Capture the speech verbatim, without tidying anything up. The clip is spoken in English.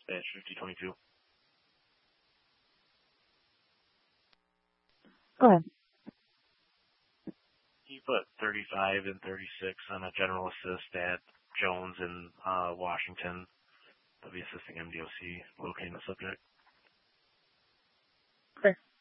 Dispatch fifty twenty-two. Go ahead. You put thirty-five and thirty-six on a general assist at Jones and uh, Washington. They'll be assisting M D O C locating the subject. Okay.